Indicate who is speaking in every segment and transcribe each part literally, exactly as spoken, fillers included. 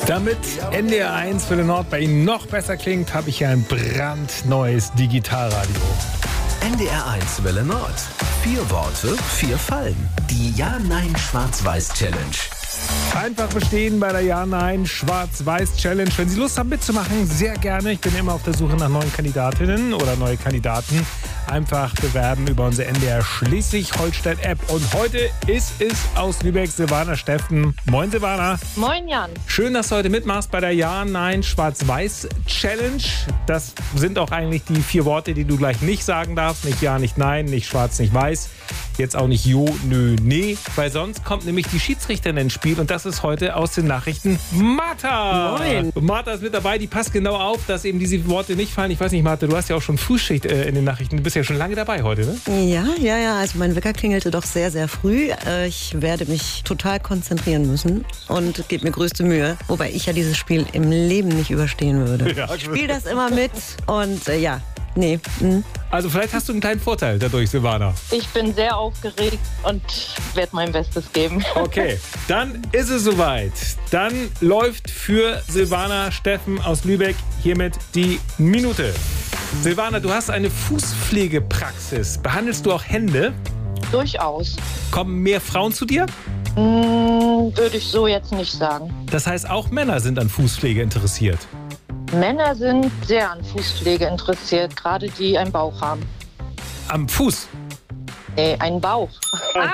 Speaker 1: Damit N D R eins für den Nord bei Ihnen noch besser klingt, habe ich hier ein brandneues Digitalradio.
Speaker 2: N D R eins Welle Nord. Vier Worte, vier Fallen. Die Ja-Nein-Schwarz-Weiß-Challenge.
Speaker 1: Einfach bestehen bei der Ja-Nein-Schwarz-Weiß-Challenge. Wenn Sie Lust haben mitzumachen, sehr gerne. Ich bin immer auf der Suche nach neuen Kandidatinnen oder neue Kandidaten. Einfach bewerben über unsere N D R Schleswig-Holstein-App. Und heute ist es aus Lübeck Silvana Steffen. Moin Silvana.
Speaker 3: Moin Jan.
Speaker 1: Schön, dass du heute mitmachst bei der Ja-Nein-Schwarz-Weiß-Challenge. Das sind auch eigentlich die vier Worte, die du gleich nicht sagen darfst. Nicht Ja, nicht Nein, nicht Schwarz, nicht Weiß. Jetzt auch nicht Jo, Nö, Nee. Weil sonst kommt nämlich die Schiedsrichterin ins Spiel. Und das ist heute aus den Nachrichten Martha.
Speaker 3: Moin.
Speaker 1: Martha ist mit dabei. Die passt genau auf, dass eben diese Worte nicht fallen. Ich weiß nicht, Martha, du hast ja auch schon Frühschicht äh, in den Nachrichten. Du bist ja schon lange dabei heute, ne?
Speaker 4: Ja, ja, ja. Also mein Wecker klingelte doch sehr, sehr früh. Äh, Ich werde mich total konzentrieren müssen und gebe mir größte Mühe. Wobei ich ja dieses Spiel im Leben nicht überstehen würde.
Speaker 1: Ja.
Speaker 4: Ich spiele das immer mit und äh, ja, nee. Mhm.
Speaker 1: Also vielleicht hast du einen kleinen Vorteil dadurch, Silvana.
Speaker 3: Ich bin sehr aufgeregt und werde mein Bestes geben.
Speaker 1: Okay, dann ist es soweit. Dann läuft für Silvana Steffen aus Lübeck hiermit die Minute. Silvana, du hast eine Fußpflegepraxis. Behandelst du auch Hände?
Speaker 3: Durchaus.
Speaker 1: Kommen mehr Frauen zu dir?
Speaker 3: Hm, würde ich so jetzt nicht sagen.
Speaker 1: Das heißt, auch Männer sind an Fußpflege interessiert.
Speaker 3: Männer sind sehr an Fußpflege interessiert, gerade die einen Bauch haben.
Speaker 1: Am Fuß?
Speaker 3: Nee, einen Bauch. Ah,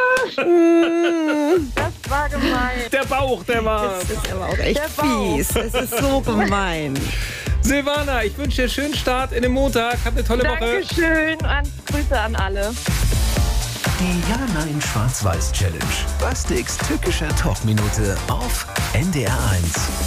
Speaker 3: das war gemein.
Speaker 1: Der Bauch, der war...
Speaker 4: Das ist aber auch echt
Speaker 3: Der Bauch.
Speaker 4: fies. Es ist so gemein.
Speaker 1: Silvana, ich wünsche dir einen schönen Start in den Montag. Hab eine tolle Woche.
Speaker 3: Dankeschön und Grüße an alle.
Speaker 2: Die Ja-Nein-Schwarz-Weiß-Challenge. Bastiks tückischer Talkminute auf N D R eins.